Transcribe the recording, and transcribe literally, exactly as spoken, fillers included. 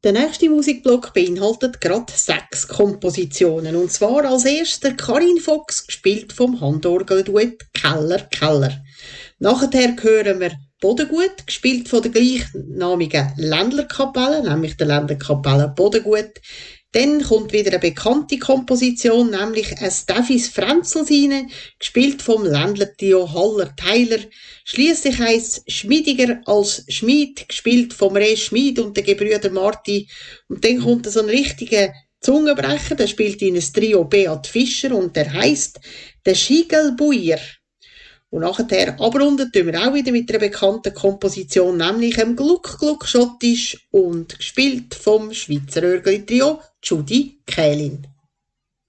Der nächste Musikblock beinhaltet gerade sechs Kompositionen. Und zwar als erster Karin Fox, gespielt vom Handorgelduett Keller Keller. Nachher hören wir Bodengut, gespielt von der gleichnamigen Ländlerkapelle, nämlich der Ländlerkapelle Bodengut. Dann kommt wieder eine bekannte Komposition, nämlich ein Steffis Frenzels rein, gespielt vom Ländler-Trio Haller Tyler. Schliesslich heisst Schmiediger als Schmied, gespielt vom Re Schmied und den Gebrüder Marti. Und dann kommt so ein richtiger Zungenbrecher, der spielt in ein Trio Beat Fischer und der heisst der Schigelbuier. Und nachher abrunden tun wir auch wieder mit einer bekannten Komposition, nämlich einem Gluck Gluck Schottisch und gespielt vom Schweizer Örgli-Trio Judy Kählin.